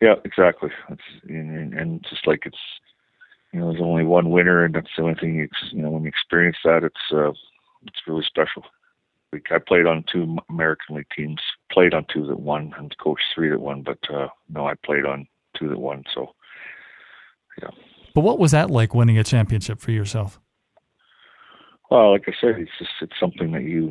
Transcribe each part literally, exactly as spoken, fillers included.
Yeah, exactly. It's and, and just like it's you know there's only one winner, and that's the only thing you ex- you know when you experience that, it's uh, it's really special. Like I played on two American League teams, played on two that won, and coached three that won. But uh, no, I played on two that won. So yeah. But what was that like, winning a championship for yourself? Well, like I said, it's just it's something that you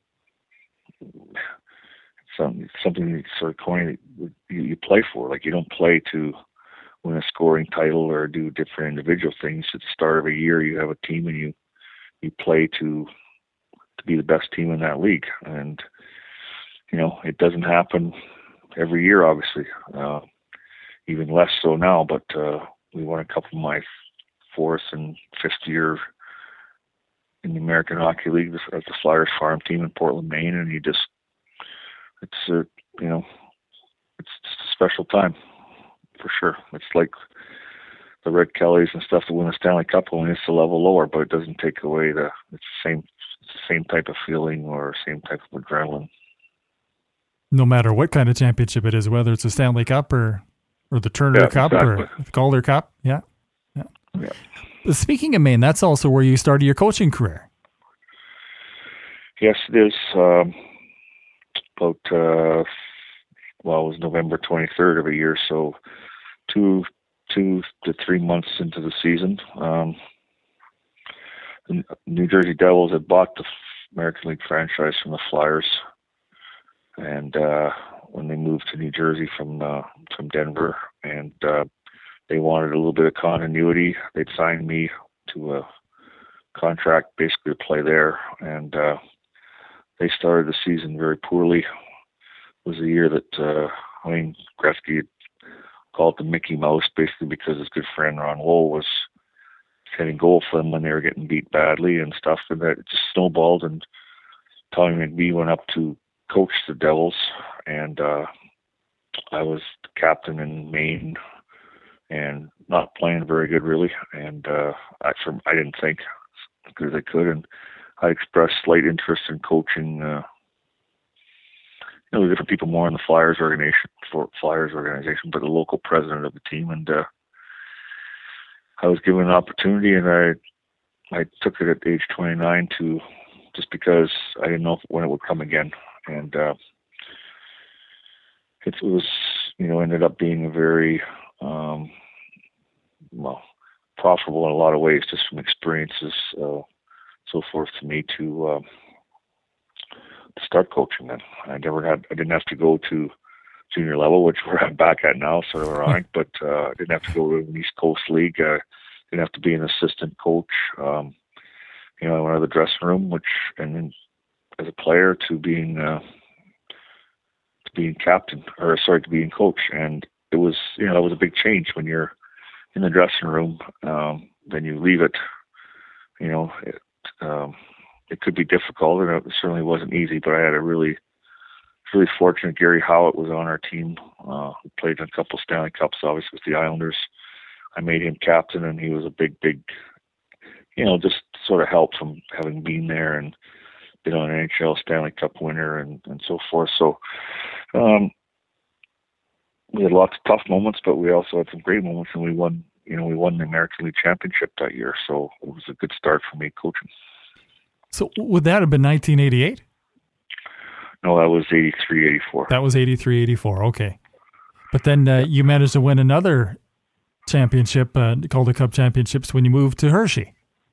some something that sort of corny that you, you play for. Like you don't play to win a scoring title or do different individual things. At the start of a year, you have a team and you you play to to be the best team in that league. And you know it doesn't happen every year, obviously. Uh, even less so now. But uh, we won a couple of my fourth and fifth year in the American Hockey League as the Flyers farm team in Portland, Maine, and you just it's a you know it's just a special time for sure. It's like the Red Kellys and stuff that win the Stanley Cup, only it's a level lower, but it doesn't take away the it's the same it's the same type of feeling or same type of adrenaline. No matter what kind of championship it is, whether it's a Stanley Cup or or the Turner Yeah, Cup exactly. or the Calder Cup, yeah, yeah. Yeah. Speaking of Maine, that's also where you started your coaching career. Yes, it is. Um, about uh, well, it was November twenty-third of a year, so two two to three months into the season. Um, the New Jersey Devils had bought the American League franchise from the Flyers, and uh, when they moved to New Jersey from uh, from Denver, and uh, they wanted a little bit of continuity, they'd signed me to a contract basically to play there, and uh, they started the season very poorly. It was a year that uh, Wayne Gretzky called it the Mickey Mouse, basically because his good friend Ron Lowe was hitting goal for them when they were getting beat badly and stuff, and that it just snowballed. And Tommy McBee went up to coach the Devils, and uh, I was the captain in Maine, and not playing very good really. And uh, I, from, I didn't think as good as I could, and I expressed slight interest in coaching. Uh, you know, the different people more in the Flyers organization, for Flyers organization, but the local president of the team, and uh, I was given an opportunity, and I I took it at age twenty-nine to just because I didn't know when it would come again, and uh, it was you know ended up being a very um, well profitable in a lot of ways, just from experiences, uh, so forth to me to. Uh, to start coaching then. I never had, I didn't have to go to junior level, which we're back at now, sort of ironic, but uh, I didn't have to go to an East Coast League. I didn't have to be an assistant coach. Um, you know, I went to the dressing room, which, and then as a player to being, uh, to being captain, or sorry, to being coach. And it was, you know, it was a big change when you're in the dressing room, um, then you leave it, you know, it, um, it could be difficult, and it certainly wasn't easy, but I had a really, really fortunate. Gary Howitt was on our team. Uh, we played in a couple Stanley Cups, obviously, with the Islanders. I made him captain, and he was a big, big, you know, just sort of help from having been there and been on an N H L Stanley Cup winner and, and so forth. So um, we had lots of tough moments, but we also had some great moments, and we won, you know, we won the American League Championship that year. So it was a good start for me coaching. So would that have been nineteen eighty-eight? No, that was eighty-three, eighty-four. That was eighty-three, eighty-four. Okay. But then uh, you managed to win another championship, uh, called the Cup Championships, when you moved to Hershey.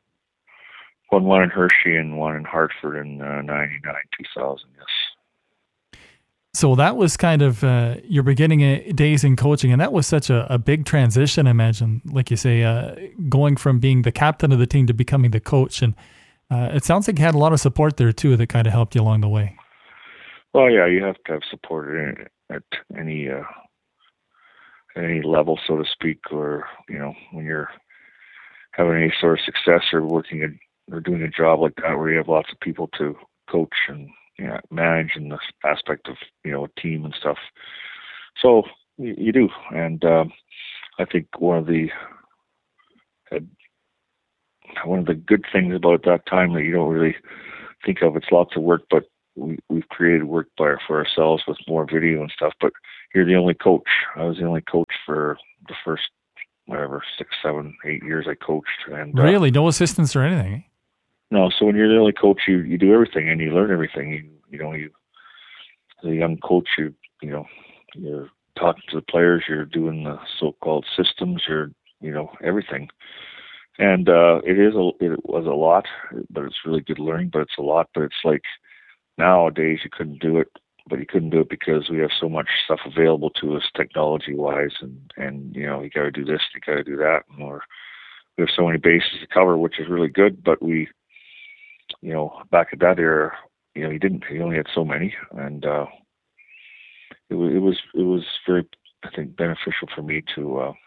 Won one in Hershey and one in Hartford in uh, ninety-nine, two thousand, yes. So that was kind of uh, your beginning days in coaching, and that was such a, a big transition, I imagine, like you say, uh, going from being the captain of the team to becoming the coach. And Uh, it sounds like you had a lot of support there, too, that kind of helped you along the way. Well, yeah, you have to have support at, at any uh, at any level, so to speak, or, you know, when you're having any sort of success or working at, or doing a job like that where you have lots of people to coach and, you know, manage in the aspect of, you know, a team and stuff. So you, you do. And um, I think one of the uh, one of the good things about that time that you don't really think of, it's lots of work, but we we've created work by for ourselves with more video and stuff. But you're the only coach. I was the only coach for the first whatever six, seven, eight years I coached. And really, uh, no assistants or anything. Eh? No. So when you're the only coach, you you do everything and you learn everything. You you know you as a young coach, you you know you're talking to the players. You're doing the so-called systems. You're you know everything. And uh, it is a, it was a lot, but it's really good learning. But it's a lot. But it's like nowadays you couldn't do it, but you couldn't do it because we have so much stuff available to us technology-wise, and and you know you got to do this, you got to do that, and or we have so many bases to cover, which is really good. But we, you know, back at that era, you know, you didn't. You only had so many, and uh, it was it was it was very, I think, beneficial for me to. Uh,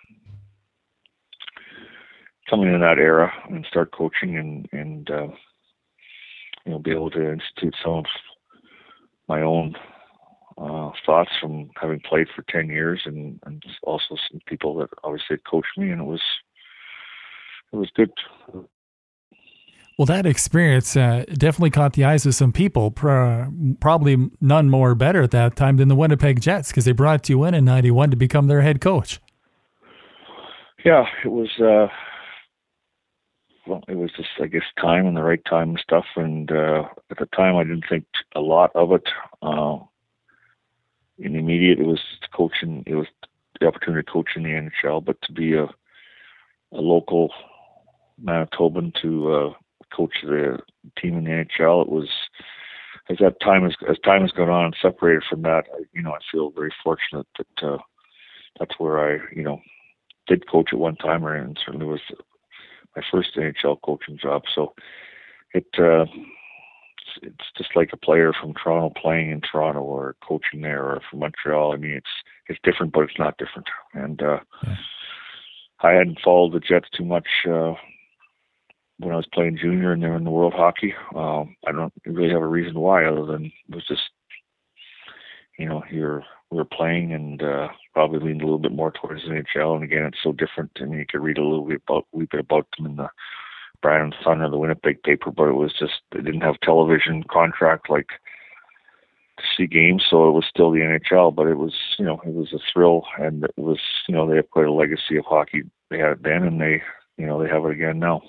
coming in that era and start coaching and, and uh, you know, be able to institute some of my own uh, thoughts from having played for ten years and, and also some people that obviously had coached me, and it was, it was good. Well, that experience uh, definitely caught the eyes of some people, pro- probably none more better at that time than the Winnipeg Jets, because they brought you in in ninety-one to become their head coach. Yeah, it was, uh, well, it was just, I guess, time and the right time and stuff. And uh, at the time, I didn't think a lot of it. Uh, in the immediate, it was coaching. It was the opportunity to coach in the N H L, but to be a, a local Manitoban to uh, coach the team in the N H L, it was as that time has as time has gone on and separated from that. I, you know, I feel very fortunate that uh, that's where I, you know, did coach at one time, and certainly was my first N H L coaching job. So it uh, it's, it's just like a player from Toronto playing in Toronto or coaching there, or from Montreal. I mean, it's it's different, but it's not different. And uh, yeah. I hadn't followed the Jets too much uh, when I was playing junior and they were in the World Hockey. Um, I don't really have a reason why, other than it was just, you know, you're we were playing and uh, probably leaned a little bit more towards the N H L. And again, it's so different. I mean, you could read a little bit about, a wee bit about them in the Brandon Sun or the Winnipeg paper, but it was just, they didn't have television contract like to see games. So it was still the N H L, but it was, you know, it was a thrill, and it was, you know, they have quite a legacy of hockey. They had it then, and they, you know, they have it again now.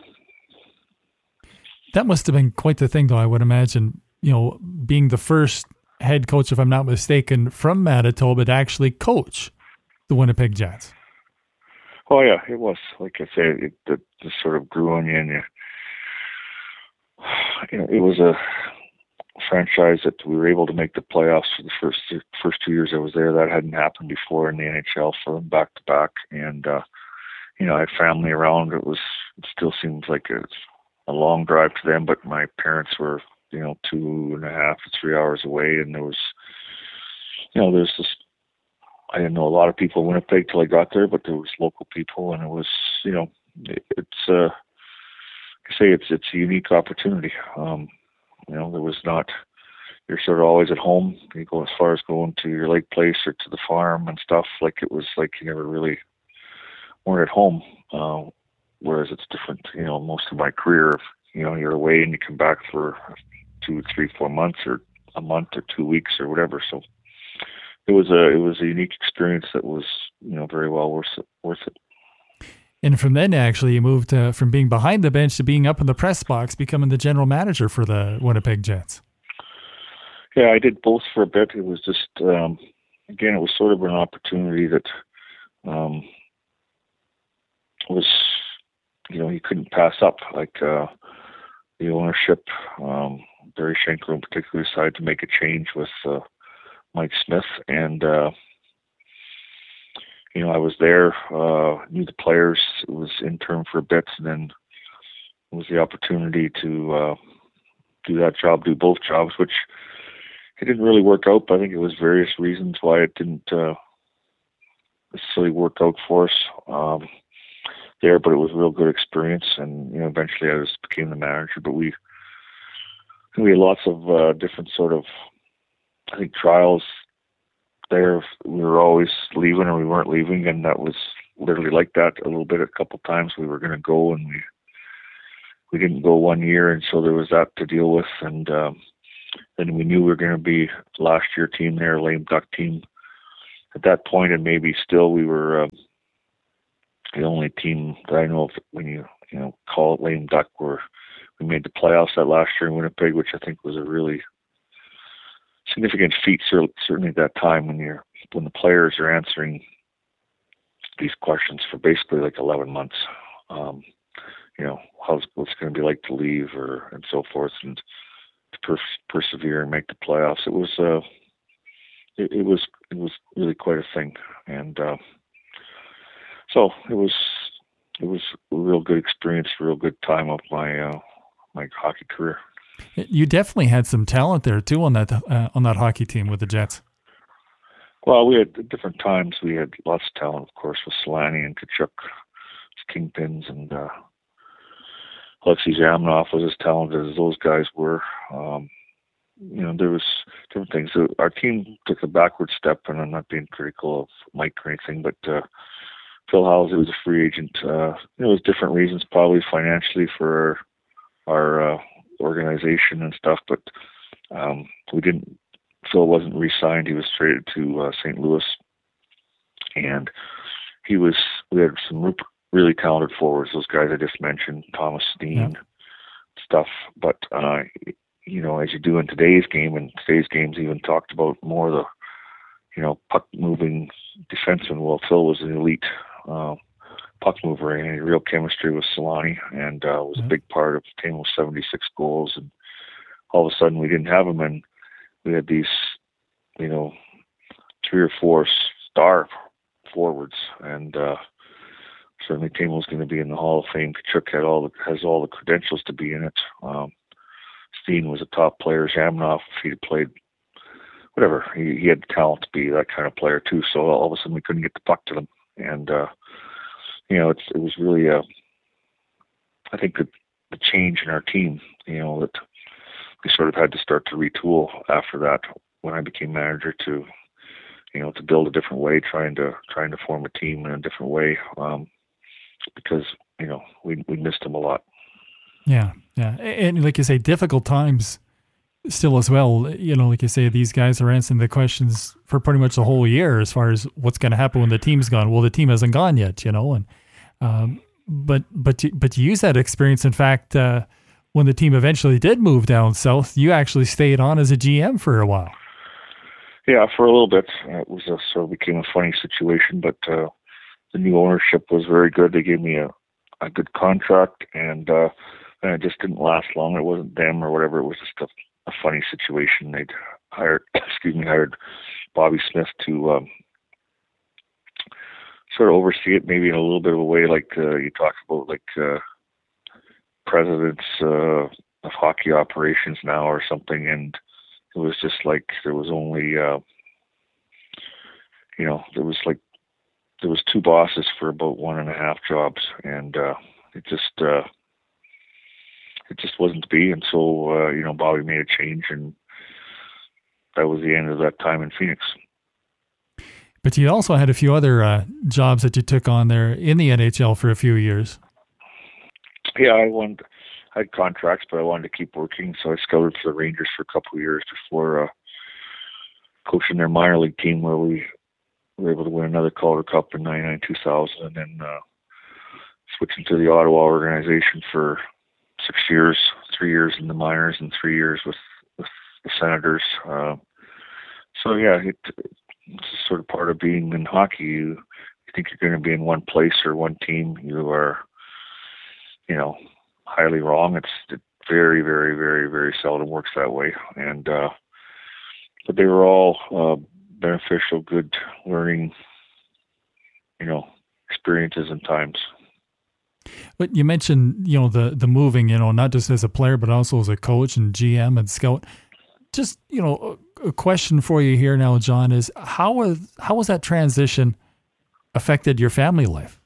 That must have been quite the thing, though, I would imagine, you know, being the first head coach, if I'm not mistaken, from Manitoba to actually coach the Winnipeg Jets. Oh yeah, it was. Like I said, it, it just sort of grew on you, and you, you know, it was a franchise that we were able to make the playoffs for the first first two years I was there. That hadn't happened before in the N H L for them back to back, and uh, you know, I had family around. It was it still seems like it's a long drive to them, but my parents were, you know, two and a half to three hours away. And there was, you know, there's this, I didn't know a lot of people in Winnipeg till I got there, but there was local people, and it was, you know, it, it's, uh, I say it's, it's a unique opportunity. Um, you know, there was not, you're sort of always at home. You go as far as going to your lake place or to the farm and stuff. Like it was like you never really weren't at home. Uh, whereas it's different, you know, most of my career, you know, you're away and you come back for two, three, four months or a month or two weeks or whatever. So it was a, it was a unique experience that was, you know, very well worth it, worth it. And from then, actually, you moved uh, from being behind the bench to being up in the press box, becoming the general manager for the Winnipeg Jets. Yeah, I did both for a bit. It was just, um, again, it was sort of an opportunity that um, was, you know, you couldn't pass up. Like uh, the ownership, um, Barry Schenker in particular, decided to make a change with uh, Mike Smith. And, uh, you know, I was there, uh, knew the players. It was intern for a bit, and then it was the opportunity to uh, do that job, do both jobs, which it didn't really work out, but I think it was various reasons why it didn't uh, necessarily work out for us um, there, but it was a real good experience. And, you know, eventually I just became the manager, but we, we had lots of uh, different sort of, I think, trials there. We were always leaving or we weren't leaving, and that was literally like that a little bit. A couple of times we were going to go, and we, we didn't go one year, and so there was that to deal with. And, um, then we knew we were going to be last year team there, lame duck team. At that point, and maybe still, we were uh, the only team that I know of when you you know call it lame duck, where we made the playoffs that last year in Winnipeg, which I think was a really significant feat. Certainly at that time, when you're when the players are answering these questions for basically like eleven months. Um, you know, how's what's going to be like to leave, or and so forth, and to pers- persevere and make the playoffs. It was. Uh, It, it was it was really quite a thing, and uh, so it was it was a real good experience, a real good time of my uh, my hockey career. You definitely had some talent there too on that uh, on that hockey team with the Jets. Well, we had at different times. We had lots of talent, of course, with Selanne and Tkachuk, kingpins, and uh, Alexei Zhamnov was as talented as those guys were. Um, You know, there was different things. Our team took a backward step, and I'm not being critical of Mike or anything, but uh, Phil Howes, was a free agent. Uh, you know, it was different reasons, probably financially for our, our uh, organization and stuff, but um, we didn't. Phil wasn't re-signed. He was traded to uh, Saint Louis, and he was. We had some really talented forwards. Those guys I just mentioned, Thomas Steen, yeah. stuff, but. Uh, You know, as you do in today's game, and today's game's even talked about more the, you know, puck-moving defenseman. Well, Phil was an elite uh, puck mover, and a real chemistry with Selanne, and uh, was mm-hmm. a big part of the team with seventy-six goals. And all of a sudden, we didn't have him, and we had these, you know, three or four star forwards, and uh, certainly Tamo was going to be in the Hall of Fame. Tkachuk had all the, has all the credentials to be in it. Um, Steen was a top player. Zhamnov, if he'd played, whatever, he, he had the talent to be that kind of player too. So all of a sudden we couldn't get the puck to them, and uh, you know, it's, it was really, uh, I think that the change in our team, you know, that we sort of had to start to retool after that when I became manager to, you know, to build a different way, trying to trying to form a team in a different way, um, because you know we we missed him a lot. Yeah, yeah, and like you say, difficult times still as well. You know, like you say, these guys are answering the questions for pretty much the whole year as far as what's going to happen when the team's gone. Well, the team hasn't gone yet, you know, and um, but but to, but to use that experience, in fact, uh, when the team eventually did move down south, you actually stayed on as a G M for a while. Yeah, for a little bit. It was a, sort of became a funny situation, but uh, the new ownership was very good. They gave me a, a good contract, and uh, and it just didn't last long. It wasn't them or whatever. It was just a, a funny situation. They'd hired, excuse me, hired Bobby Smith to um, sort of oversee it, maybe in a little bit of a way, like uh, you talk about, like uh, presidents uh, of hockey operations now or something, and it was just like there was only, uh, you know, there was like there was two bosses for about one and a half jobs, and uh, it just uh, it just wasn't to be. And so, uh, you know, Bobby made a change, and that was the end of that time in Phoenix. But you also had a few other uh, jobs that you took on there in the N H L for a few years. Yeah, I wanted. I had contracts, but I wanted to keep working, so I scouted for the Rangers for a couple of years before uh, coaching their minor league team, where we were able to win another Calder Cup in ninety-nine two thousand, and then uh, switching to the Ottawa organization for six years, three years in the minors and three years with, with the Senators. Uh, so, yeah, it, it's sort of part of being in hockey. You, you think you're going to be in one place or one team. You are, you know, highly wrong. It's it very, very, very, very seldom works that way. And uh, but they were all uh, beneficial, good learning, you know, experiences and times. But you mentioned, you know, the the moving, you know, not just as a player, but also as a coach and G M and scout. Just, you know, a, a question for you here now, John, is how was how was that transition affected your family life?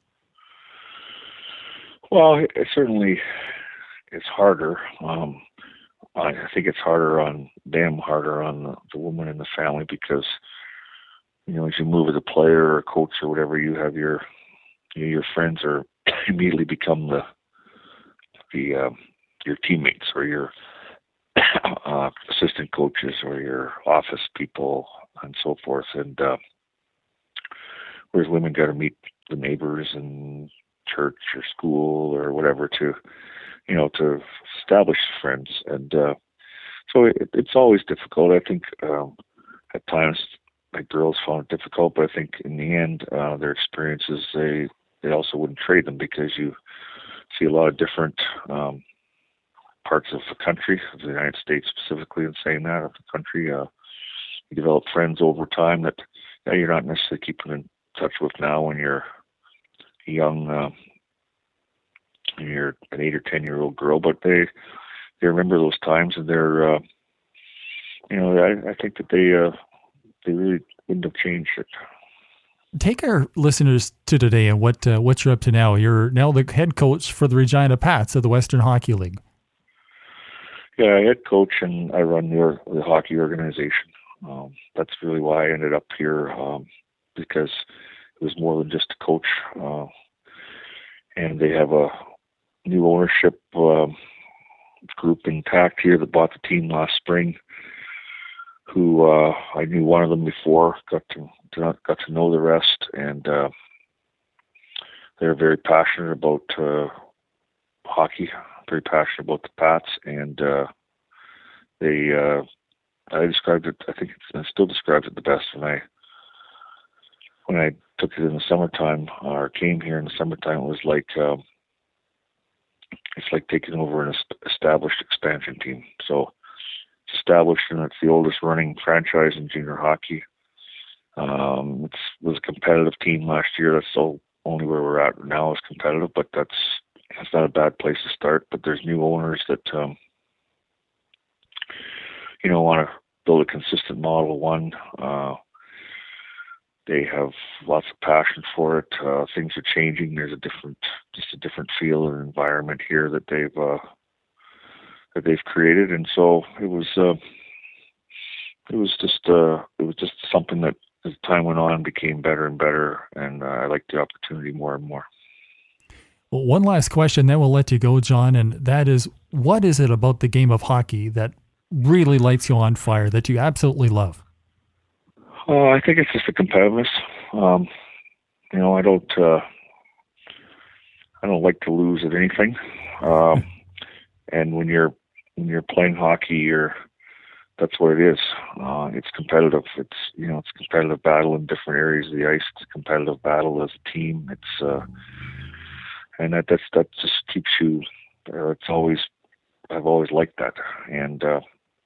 Well, it, it certainly it's harder. Um, I think it's harder on them, harder on the, the woman in the family, because, you know, as you move as a player or a coach or whatever, you have your you know, your friends are immediately become the the um, your teammates or your uh, assistant coaches or your office people and so forth. And uh, whereas women got to meet the neighbors and church or school or whatever to, you know, to establish friends. And uh, so it, it's always difficult. I think um, at times like girls found it difficult, but I think in the end, uh, their experiences, they, they also wouldn't trade them, because you see a lot of different um, parts of the country, of the United States specifically, in saying that, of the country. Uh, you develop friends over time that yeah, you're not necessarily keeping in touch with now when you're a young, uh, when you're an eight or ten year old girl, but they they remember those times, and they're, uh, you know, I, I think that they uh, they really wouldn't have changed it. Take our listeners to today and what uh, what you're up to now. You're now the head coach for the Regina Pats of the Western Hockey League. Yeah, I head coach, and I run the, the hockey organization. Um, that's really why I ended up here, um, because it was more than just a coach. Uh, and they have a new ownership uh, group intact here that bought the team last spring, who uh, I knew one of them before, got to, to got to know the rest, and uh, they're very passionate about uh, hockey, very passionate about the Pats, and uh, they, uh, I described it, I think it's, I still described it the best when I, when I took it in the summertime, or came here in the summertime. It was like, uh, it's like taking over an established expansion team. So it's established, and it's the oldest running franchise in junior hockey. Um, it's, it was a competitive team last year. That's the only where we're at now is competitive, but that's, that's not a bad place to start. But there's new owners that, um, you know, want to build a consistent model. One, uh, they have lots of passion for it. Uh, things are changing. There's a different, just a different feel and environment here that they've uh, that they've created, and so it was. Uh, it was just. Uh, it was just something that, as time went on, became better and better, and uh, I liked the opportunity more and more. Well, one last question, then we'll let you go, John, and that is, what is it about the game of hockey that really lights you on fire, that you absolutely love? Uh, I think it's just the competitiveness. Um, you know, I don't, uh, I don't like to lose at anything. Um, and when you're when you're playing hockey, you're that's what it is. Uh, it's competitive. It's you know, it's a competitive battle in different areas of the ice. It's a competitive battle as a team. It's uh, and that that's that just keeps you. Uh, it's always I've always liked that, and uh,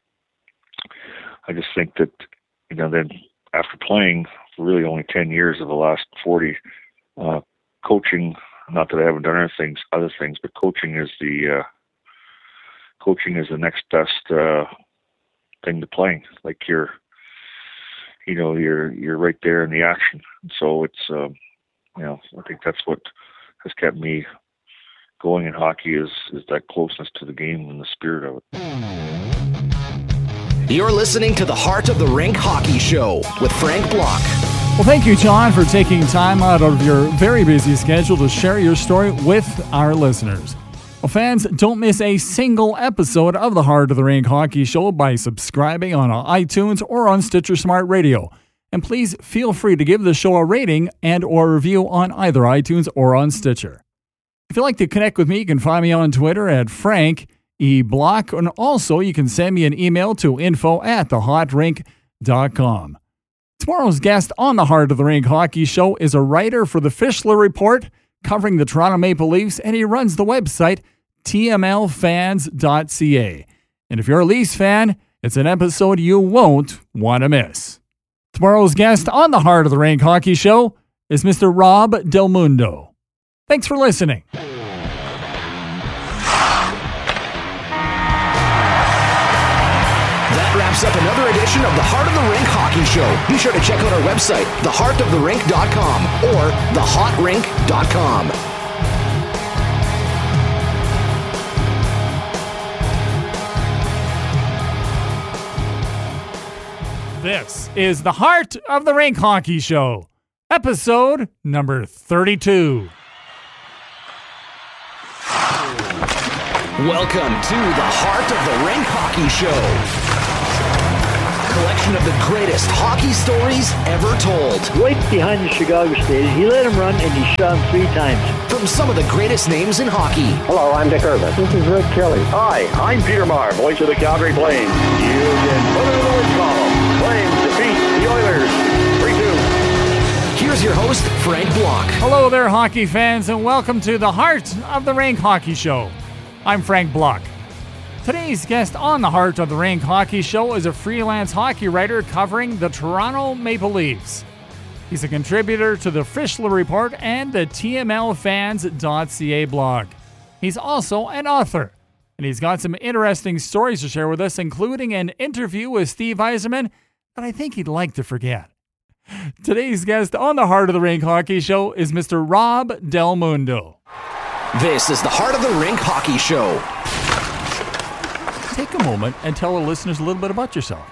I just think that you know then. After playing for really only ten years of the last forty, uh, coaching, not that I haven't done other things, other things, but coaching is the, uh, coaching is the next best, uh, thing to playing. Like you're, you know, you're, you're right there in the action. So it's, um, you know, I think that's what has kept me going in hockey is, is that closeness to the game and the spirit of it. You're listening to the Heart of the Rink Hockey Show with Frank Block. Well, thank you, John, for taking time out of your very busy schedule to share your story with our listeners. Well, fans, don't miss a single episode of the Heart of the Rink Hockey Show by subscribing on iTunes or on Stitcher Smart Radio. And please feel free to give the show a rating and or review on either iTunes or on Stitcher. If you'd like to connect with me, you can find me on Twitter at Frank E. Block, and also you can send me an email to info at the hot rink dot com. Tomorrow's guest on the Heart of the Rink Hockey Show is a writer for the Fischler Report covering the Toronto Maple Leafs, and he runs the website t m l fans dot c a. And if you're a Leafs fan, it's an episode you won't want to miss. Tomorrow's guest on the Heart of the Rink Hockey Show is Mister Rob Del Mundo. Thanks for listening. Wraps up another edition of the Heart of the Rink Hockey Show. Be sure to check out our website, the heart of the rink dot com or the hot rink dot com. This is the Heart of the Rink Hockey Show, episode number thirty-two. Welcome to the Heart of the Rink Hockey Show. Collection of the greatest hockey stories ever told. Right behind the Chicago Stadium. He let him run and he shot him three times. From some of the greatest names in hockey. Hello, I'm Dick Irvin. This is Rick Kelly. Hi, I'm Peter Maher, voice of the Calgary Flames. You can put it in the win column. Flames defeat the Oilers. three two. Here's your host, Frank Block. Hello there, hockey fans, and welcome to the Heart of the Rink Hockey Show. I'm Frank Block. Today's guest on the Heart of the Rink Hockey Show is a freelance hockey writer covering the Toronto Maple Leafs. He's a contributor to the Fischler Report and the T M L fans dot C A blog. He's also an author, and he's got some interesting stories to share with us, including an interview with Steve Yzerman that I think he'd like to forget. Today's guest on the Heart of the Rink Hockey Show is Mister Rob Del Mundo. This is the Heart of the Rink Hockey Show. Take a moment and tell our listeners a little bit about yourself.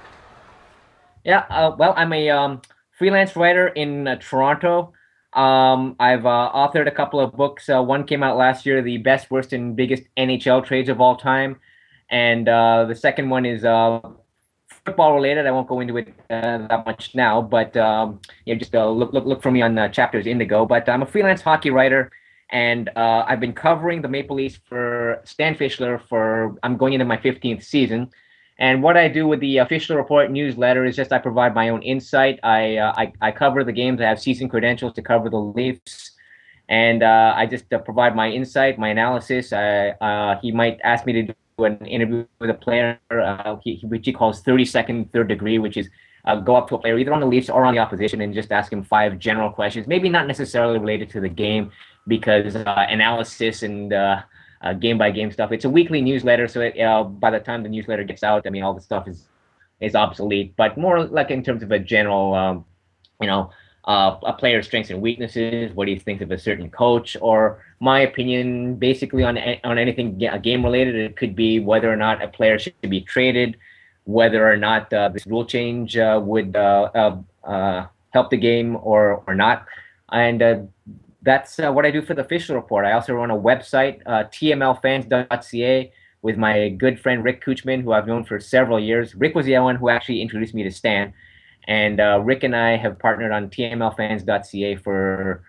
Yeah, uh, well, I'm a um, freelance writer in uh, Toronto. Um, I've uh, authored a couple of books. Uh, one came out last year, The Best, Worst, and Biggest N H L Trades of All Time. And uh, the second one is uh, football related. I won't go into it uh, that much now, but um, yeah, just uh, look, look look for me on uh, Chapters Indigo. But I'm a freelance hockey writer. And uh, I've been covering the Maple Leafs for Stan Fischler for, I'm going into my fifteenth season. And what I do with the uh, Fischler Report newsletter is just I provide my own insight. I, uh, I I cover the games. I have season credentials to cover the Leafs. And uh, I just uh, provide my insight, my analysis. I, uh, he might ask me to do an interview with a player, uh, he, which he calls thirty-second third degree, which is uh, go up to a player either on the Leafs or on the opposition and just ask him five general questions, maybe not necessarily related to the game, because uh, analysis and uh, uh, game-by-game stuff. It's a weekly newsletter, so it, uh, by the time the newsletter gets out, I mean, all the stuff is is obsolete. But more like in terms of a general, um, you know, uh, a player's strengths and weaknesses. What do you think of a certain coach? Or my opinion, basically on on anything game-related. It could be whether or not a player should be traded, whether or not uh, this rule change uh, would uh, uh, uh, help the game or or not, and. Uh, That's uh, what I do for the Fischler Report. I also run a website, uh, T M L fans dot C A, with my good friend Rick Kuchman, who I've known for several years. Rick was the one who actually introduced me to Stan. And uh, Rick and I have partnered on T M L fans dot C A for,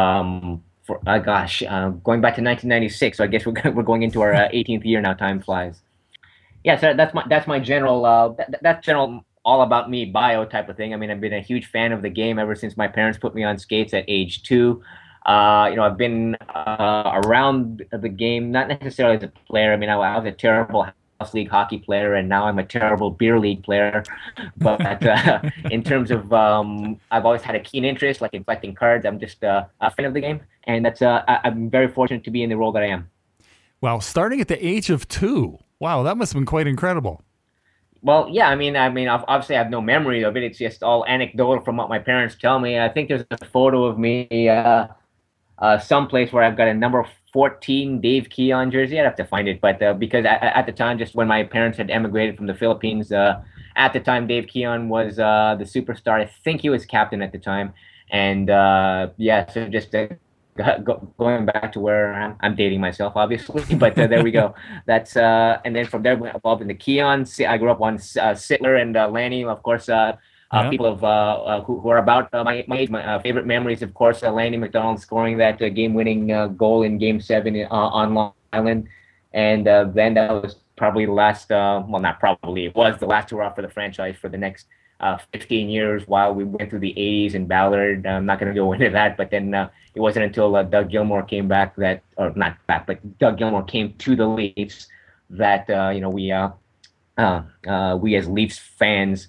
um, for uh, gosh, uh, going back to nineteen ninety-six. So I guess we're, we're going into our uh, eighteenth year now. Time flies. Yeah, so that's my that's my general, uh, that, that's general all about me bio type of thing. I mean, I've been a huge fan of the game ever since my parents put me on skates at age two. Uh, you know, I've been uh, around the game, not necessarily as a player. I mean, I, I was a terrible house league hockey player, and now I'm a terrible beer league player. But uh, in terms of, um, I've always had a keen interest, like in collecting cards. I'm just uh, a fan of the game, and that's uh, I, I'm very fortunate to be in the role that I am. Well, starting at the age of two, wow, that must have been quite incredible. Well, yeah, I mean, I mean, obviously, I have no memory of it. It's just all anecdotal from what my parents tell me. I think there's a photo of me. Uh, Uh, someplace where I've got a number fourteen Dave Keon jersey. I'd have to find it, but uh, because at, at the time, just when my parents had emigrated from the Philippines, uh, at the time Dave Keon was uh, the superstar. I think he was captain at the time, and uh, yeah, so just uh, go, going back to where I'm, I'm dating myself, obviously, but uh, there we go. That's uh, and then from there, we evolved into Keon. I grew up on uh, Sittler and uh, Lanny, of course. Uh, Uh, yeah. People of, uh, uh, who, who are about uh, my, my age. My uh, favorite memories, of course, uh, Lanny McDonald scoring that uh, game-winning uh, goal in Game Seven uh, on Long Island, and uh, then that was probably the last. Uh, well, not probably, it was the last hurrah for the franchise for the next uh, fifteen years. While we went through the eighties in Ballard, I'm not going to go into that. But then uh, it wasn't until uh, Doug Gilmour came back that, or not back, but Doug Gilmour came to the Leafs that uh, you know we uh, uh, uh, we as Leafs fans.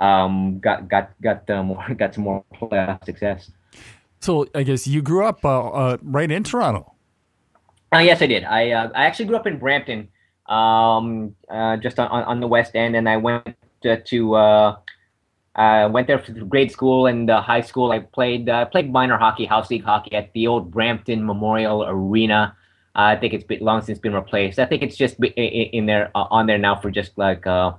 Um, got got got uh, more got some more playoff success. So I guess you grew up uh, uh, right in Toronto. Uh, yes, I did. I uh, I actually grew up in Brampton, um, uh, just on, on the West End, and I went to, to uh, uh, went there for grade school and uh, high school. I played uh, played minor hockey, house league hockey at the old Brampton Memorial Arena. Uh, I think it's been long since been replaced. I think it's just in there uh, on there now for just like. Uh,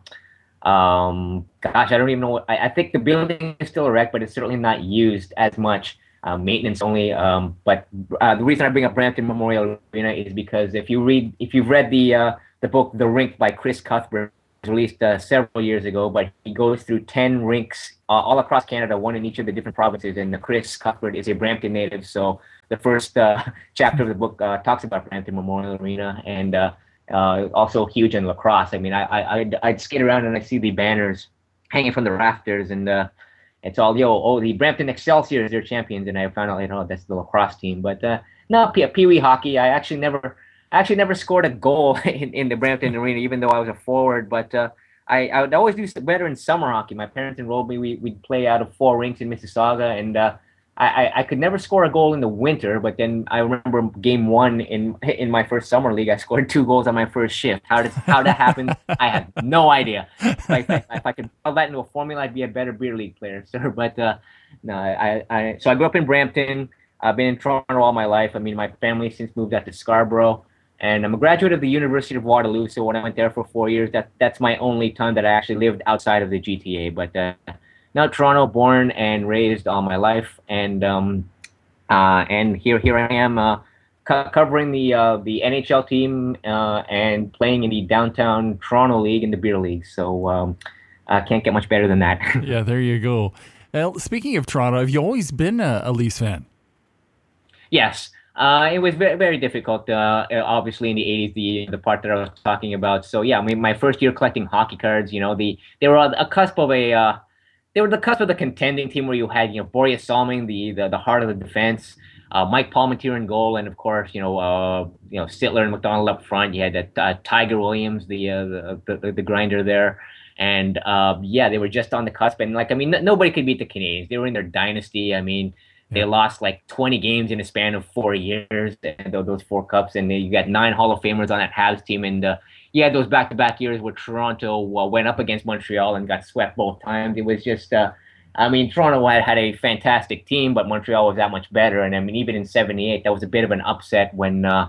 Um, gosh, I don't even know. I, I think the building is still erect, but it's certainly not used as much uh, maintenance only. Um, but uh, the reason I bring up Brampton Memorial Arena is because if you read, if you've read the uh, the book The Rink by Chris Cuthbert, released uh, several years ago, but he goes through ten rinks uh, all across Canada, one in each of the different provinces. And Chris Cuthbert is a Brampton native, so the first uh, chapter of the book uh, talks about Brampton Memorial Arena, and uh, uh, also huge in lacrosse. I mean, I, I I'd, I'd skate around and I see the banners hanging from the rafters, and uh, it's all, yo, oh, the Brampton Excelsior is their champions, and I found out later, oh, that's the lacrosse team. But uh, no, Pee- Pee-wee hockey, I actually never, I actually never scored a goal in, in the Brampton Arena, even though I was a forward. But uh, I, I would always do better in summer hockey. My parents enrolled me. We, we'd play out of four rinks in Mississauga, and uh, I, I, I could never score a goal in the winter. But then I remember game one in in my first summer league, I scored two goals on my first shift. How did how that happen? I have no idea. If I, if I, if I could put that into a formula, I'd be a better beer league player, sir. But uh, no, I, I so I grew up in Brampton. I've been in Toronto all my life. I mean, my family since moved out to Scarborough. And I'm a graduate of the University of Waterloo, so when I went there for four years, that that's my only time that I actually lived outside of the G T A. But uh, now Toronto, born and raised all my life, and um, uh, and here here I am uh, co- covering the uh, the N H L team uh, and playing in the downtown Toronto League and the Beer League. So um, I can't get much better than that. Yeah, there you go. Well, speaking of Toronto, have you always been a, a Leafs fan? Yes. Uh, it was very, very difficult, uh, obviously, in the eighties, the the part that I was talking about. So, yeah, I mean, my first year collecting hockey cards, you know, the they were on a cusp of a, uh, they were the cusp of the contending team where you had, you know, Boreas Salming, the, the, the heart of the defense, uh, Mike Palmateer in goal, and, of course, you know, uh, you know, Sittler and McDonald up front. You had that, uh, Tiger Williams, the, uh, the, the the grinder there. And, uh, yeah, they were just on the cusp. And, like, I mean, n- nobody could beat the Canadiens. They were in their dynasty. I mean, they lost like twenty games in a span of four years, and those four cups, and you got nine Hall of Famers on that Habs team, and uh, you had those back-to-back years where Toronto uh, went up against Montreal and got swept both times. It was just, uh, I mean, Toronto had, had a fantastic team, but Montreal was that much better, and I mean, even in seventy-eight, that was a bit of an upset when uh,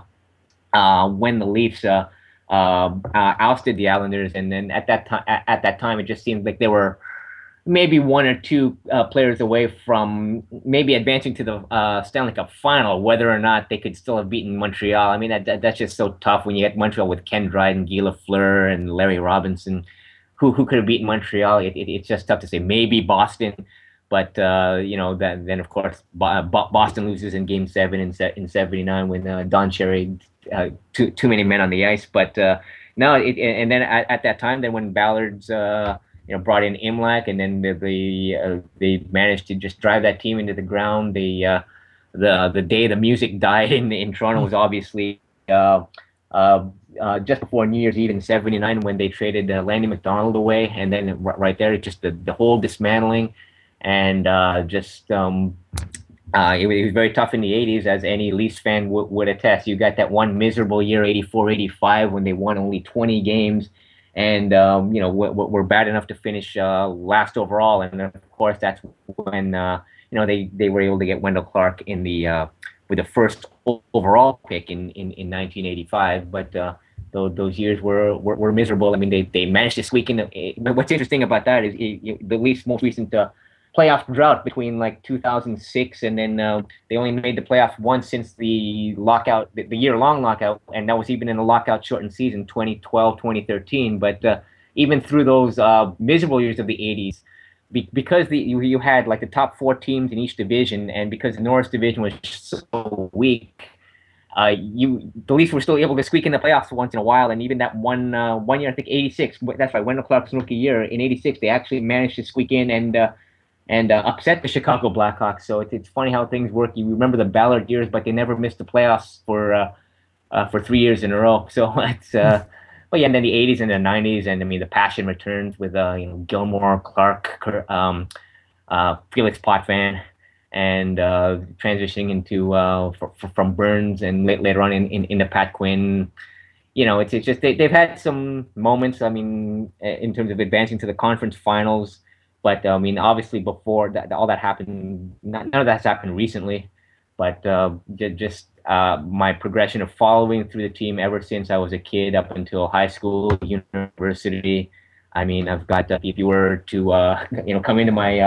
uh, when the Leafs uh, uh, uh, ousted the Islanders, and then at that time, at, at that time, it just seemed like they were maybe one or two uh, players away from maybe advancing to the uh, Stanley Cup final, whether or not they could still have beaten Montreal. I mean, that, that that's just so tough when you get Montreal with Ken Dryden, Guy Lafleur, and Larry Robinson. Who who could have beaten Montreal? It, it, it's just tough to say. Maybe Boston, but uh, you know, that, then of course Boston loses in Game Seven in in seventy-nine when uh, Don Cherry uh, too too many men on the ice. But uh, no, it, and then at, at that time, then when Ballard's uh, you know, brought in Imlach, and then the, the uh, they managed to just drive that team into the ground. They, uh, the the day the music died in in Toronto was obviously uh, uh, uh, just before New Year's Eve in seventy-nine when they traded uh, Landy McDonald away, and then right there, just the, the whole dismantling, and uh, just um, uh, it, it was very tough in the eighties, as any Leafs fan w- would attest. You got that one miserable year, eighty-four eighty-five, when they won only twenty games. And, um, you know, we're, we're bad enough to finish uh, last overall. And, of course, that's when, uh, you know, they, they were able to get Wendell Clark in the uh, with the first overall pick in, in, in nineteen eighty-five. But uh, those, those years were, were, were miserable. I mean, they, they managed to squeak in. The, but what's interesting about that is it, it, the Leafs' most recent uh, playoff drought between like two thousand six and then uh, they only made the playoffs once since the lockout, the, the year-long lockout, and that was even in the lockout-shortened season, twenty twelve, twenty thirteen. But uh, even through those uh, miserable years of the eighties, be, because the, you, you had like the top four teams in each division, and because the Norris division was so weak, uh, you the Leafs were still able to squeak in the playoffs once in a while. And even that one uh, one year, I think eighty-six, that's right, Wendell Clark's rookie year in eighty-six, they actually managed to squeak in and uh, and uh, upset the Chicago Blackhawks. So it's it's funny how things work. You remember the Ballard years, but they never missed the playoffs for uh, uh, for three years in a row. So it's uh, but yeah, and then the eighties and the nineties, and I mean the passion returns with uh, you know, Gilmore, Clark, um, uh, Felix Potvin, and uh, transitioning into uh, for, for, from Burns, and late, later on in, in, in the Pat Quinn. You know, it's it's just they, they've had some moments. I mean, in terms of advancing to the conference finals. But I mean, obviously, before that, all that happened, not, none of that's happened recently. But uh, just uh, my progression of following through the team ever since I was a kid up until high school, university. I mean, I've got uh, if you were to uh, you know come into my uh,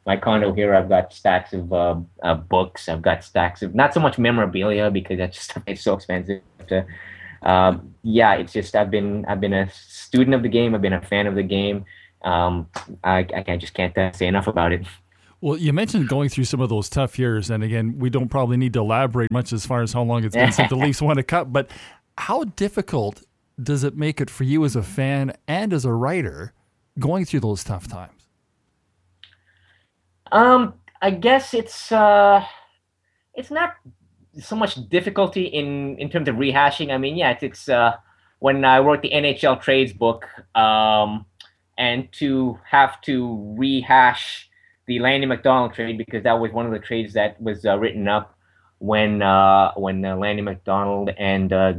my condo here, I've got stacks of uh, uh, books. I've got stacks of not so much memorabilia because that's just it's so expensive. To, um, yeah, it's just I've been I've been a student of the game. I've been a fan of the game. Um, I, I just can't uh, say enough about it. Well, you mentioned going through some of those tough years, and again, we don't probably need to elaborate much as far as how long it's been since the Leafs won a cup, but how difficult does it make it for you as a fan and as a writer going through those tough times? Um, I guess it's uh, it's not so much difficulty in, in terms of rehashing. I mean, yeah, it's, it's uh, when I wrote the N H L trades book, um, and to have to rehash the Lanny McDonald trade, because that was one of the trades that was uh, written up when uh, when uh, Lanny McDonald and uh,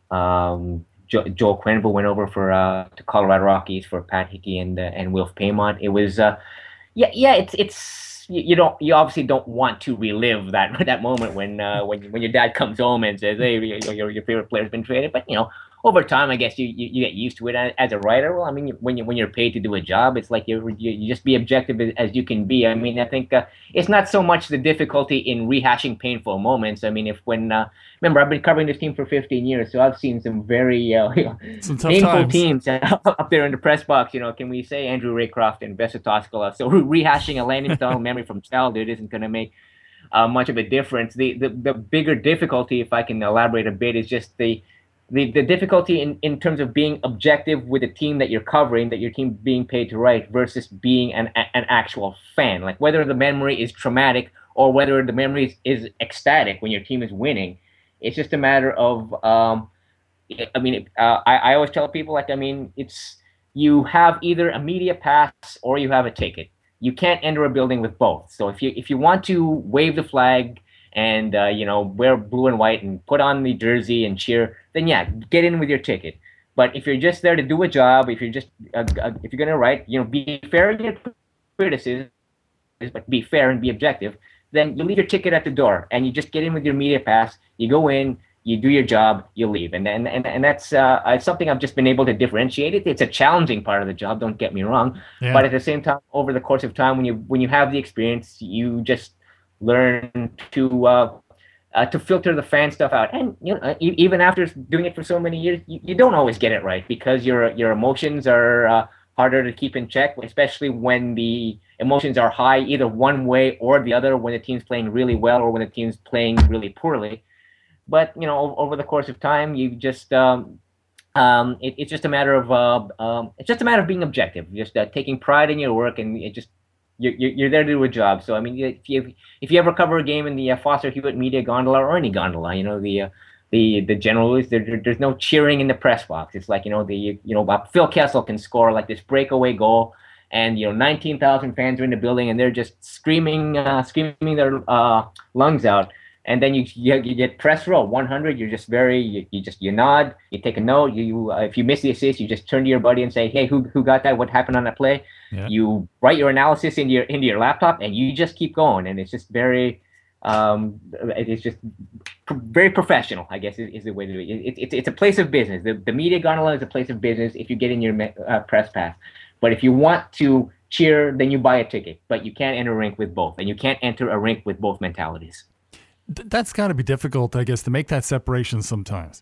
um, jo- Joel Quenneville went over for uh, to Colorado Rockies for Pat Hickey and uh, and Wilf Paymont. It was uh, yeah yeah it's it's you, you don't you obviously don't want to relive that that moment when uh, when when your dad comes home and says, hey, your your favorite player's been traded. But you know, over time, I guess you, you, you get used to it as a writer. Well, I mean, when you when you're paid to do a job, it's like you you, you just be objective as, as you can be. I mean, I think uh, it's not so much the difficulty in rehashing painful moments. I mean, if when uh, remember, I've been covering this team for fifteen years, so I've seen some very uh, some painful times. teams up there in the press box. You know, can we say Andrew Raycroft and Vesa Toskala? So rehashing a Lanny McDonald memory from childhood isn't going to make uh, much of a difference. The, the the bigger difficulty, if I can elaborate a bit, is just the The, the difficulty in, in terms of being objective with the team that you're covering, that your team being paid to write, versus being an an actual fan. Like whether the memory is traumatic or whether the memory is, is ecstatic when your team is winning. It's just a matter of, um, I mean, uh, I, I always tell people, like, I mean, it's you have either a media pass or you have a ticket. You can't enter a building with both. So if you if you want to wave the flag and uh, you know, wear blue and white and put on the jersey and cheer, then yeah, get in with your ticket. But if you're just there to do a job, if you're just uh, uh, if you're gonna write, you know, be fair in your criticism, but be fair and be objective. Then you leave your ticket at the door and you just get in with your media pass. You go in, you do your job, you leave, and and and, and that's uh, something I've just been able to differentiate. It. It's a challenging part of the job. Don't get me wrong, yeah. But at the same time, over the course of time, when you when you have the experience, you just learn to uh, uh, to filter the fan stuff out. And you know, even after doing it for so many years, you, you don't always get it right because your your emotions are uh, harder to keep in check, especially when the emotions are high either one way or the other, when the team's playing really well or when the team's playing really poorly. But you know, over the course of time, you just um, um, it, it's just a matter of uh, um, it's just a matter of being objective, just uh, taking pride in your work, and it just You're, you're there to do a job. So, I mean, if you if you ever cover a game in the uh, Foster Hewitt Media Gondola or any gondola, you know, the uh, the the general is there, there's no cheering in the press box. It's like, you know, the you know uh, Phil Kessel can score like this breakaway goal, and you know nineteen thousand fans are in the building and they're just screaming uh, screaming their uh, lungs out. And then you you, you get press row one hundred. You're just very you, you just you nod, you take a note. You, you uh, if you miss the assist, you just turn to your buddy and say, hey, who who got that? What happened on that play? Yeah. You write your analysis into your into your laptop, and you just keep going. And it's just very, um, it's just very professional, I guess, is, is the way to do it. It's it, it's a place of business. The the media gondola is a place of business if you get in your uh, press pass. But if you want to cheer, then you buy a ticket. But you can't enter a rink with both, and you can't enter a rink with both mentalities. That's got to be difficult, I guess, to make that separation sometimes.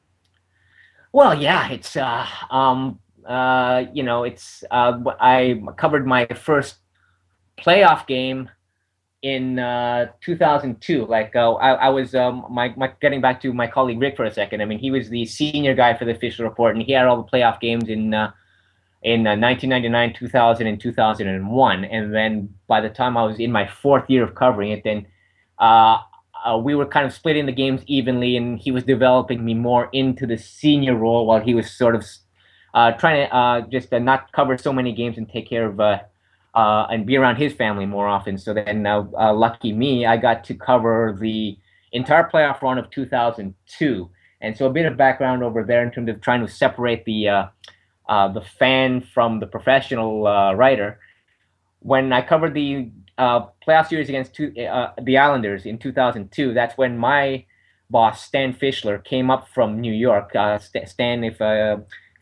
Well, yeah, it's, uh, um, uh, you know, it's, uh, I covered my first playoff game in uh, two thousand two. Like, uh, I, I was, um, my, my, getting back to my colleague Rick for a second. I mean, he was the senior guy for the official report, and he had all the playoff games in, uh, in uh, nineteen ninety-nine, two thousand, and two thousand one. And then by the time I was in my fourth year of covering it, then, uh, Uh, we were kind of splitting the games evenly, and he was developing me more into the senior role while he was sort of uh, trying to uh, just uh, not cover so many games and take care of uh, uh, and be around his family more often. So then, uh, uh, lucky me, I got to cover the entire playoff run of two thousand two. And so a bit of background over there in terms of trying to separate the uh, uh, the fan from the professional uh, writer. When I covered the Uh, playoff series against two, uh, the Islanders in two thousand two. That's when my boss Stan Fischler came up from New York. Uh, Stan, if uh, if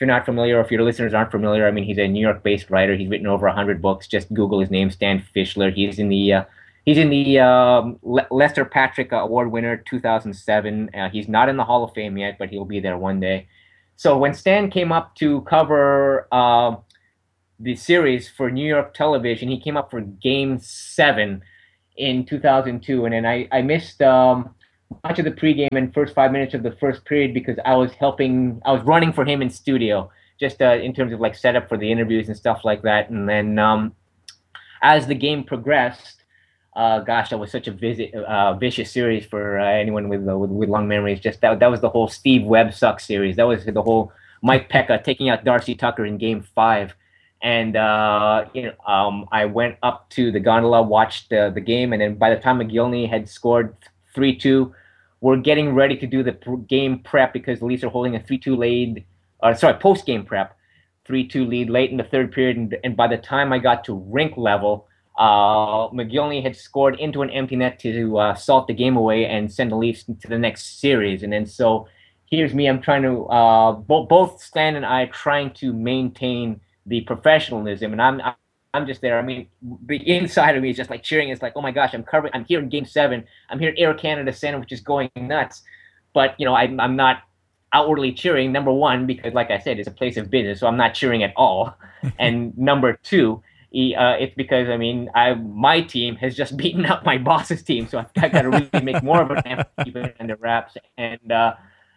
you're not familiar, or if your listeners aren't familiar, I mean, he's a New York-based writer. He's written over one hundred books. Just Google his name, Stan Fischler. He's in the uh, he's in the um, Le- Lester Patrick Award winner two thousand seven. Uh, he's not in the Hall of Fame yet, but he'll be there one day. So when Stan came up to cover uh, the series for New York television, he came up for Game Seven in two thousand two, and then I I missed um, much of the pregame and first five minutes of the first period because I was helping, I was running for him in studio, just uh, in terms of like setup for the interviews and stuff like that. And then um, as the game progressed, uh, gosh, that was such a visit, uh, vicious series for uh, anyone with, uh, with with long memories. Just that that was the whole Steve Webb suck series. That was the whole Mike Pekka taking out Darcy Tucker in Game Five. And uh, you know, um, I went up to the gondola, watched uh, the game, and then by the time McGillney had scored three two, we're getting ready to do the pr- game prep because the Leafs are holding a three two lead. Uh, sorry, post-game prep, three two lead late in the third period, and, and by the time I got to rink level, uh, McGillney had scored into an empty net to uh, salt the game away and send the Leafs to the next series. And then so here's me, I'm trying to uh, bo- both Stan and I trying to maintain the professionalism, and I'm I'm just there. I mean, the inside of me is just like cheering. It's like, oh my gosh, I'm covering. I'm here in Game Seven. I'm here at Air Canada Center, which is going nuts. But you know, I'm I'm not outwardly cheering. Number one, because like I said, it's a place of business, so I'm not cheering at all. And number two, uh, it's because I mean, I my team has just beaten up my boss's team, so I've, I've got to really make more of an effort to keep it under wraps. And uh,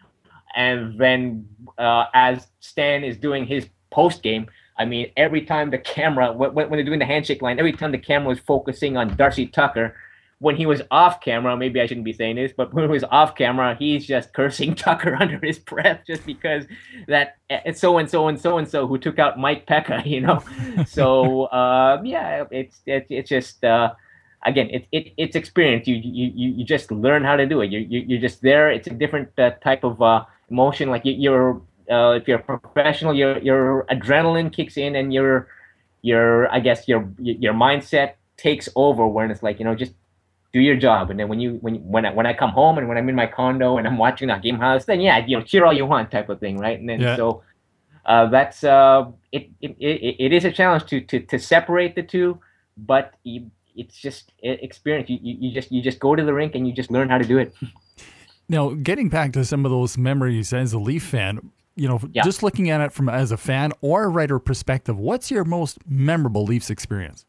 and then uh, as Stan is doing his post game, I mean, every time the camera, when, when they're doing the handshake line, every time the camera was focusing on Darcy Tucker, when he was off camera, maybe I shouldn't be saying this, but when he was off camera, he's just cursing Tucker under his breath just because that it's so and so and so and so who took out Mike Pekka, you know. So uh, yeah, it's it's it's just uh, again, it, it it's experience. You you you just learn how to do it. You you you're just there. It's a different uh, type of uh, emotion. Like you, you're. Uh, if you're a professional, your your adrenaline kicks in, and your your I guess your your mindset takes over. When it's like, you know, just do your job, and then when you when when I, when I come home and when I'm in my condo and I'm watching that game house, then yeah, you know, cheer all you want, type of thing, right? And then yeah. so uh, that's uh, it, it. It it is a challenge to to to separate the two, but you, it's just experience. You, you you just you just go to the rink and you just learn how to do it. Now, getting back to some of those memories as a Leaf fan. You know, yeah. just looking at it from as a fan or a writer perspective, what's your most memorable Leafs experience?